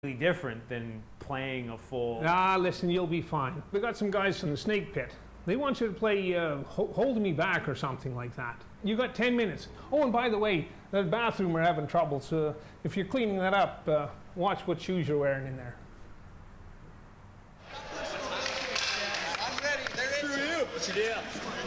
different than playing a full. Ah, listen, you'll be fine. We got some guys from the Snake Pit. They want you to play Holding Me Back or something like that. You got 10 minutes. Oh, and by the way, the bathroom are having trouble, so if you're cleaning that up, watch what shoes you're wearing in there. I'm ready. They're into it. What's your deal?